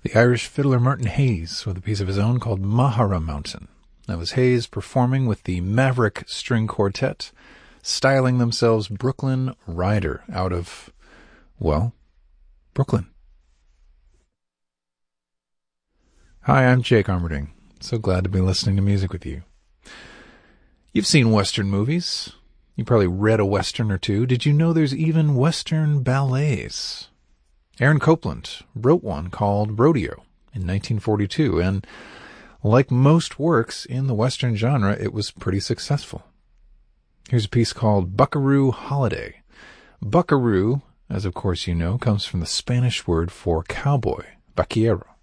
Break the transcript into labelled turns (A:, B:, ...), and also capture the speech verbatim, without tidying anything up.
A: The Irish fiddler Martin Hayes with a piece of his own called Mahara Mountain. That was Hayes performing with the Maverick String Quartet, styling themselves Brooklyn Rider out of, well, Brooklyn. Hi, I'm Jake Armerding. So glad to be listening to music with you. You've seen Western movies. You probably read a Western or two. Did you know there's even Western ballets? Aaron Copland wrote one called Rodeo in nineteen forty-two, and like most works in the Western genre, it was pretty successful. Here's a piece called Buckaroo Holiday. Buckaroo, as of course you know, comes from the Spanish word for cowboy, vaquero.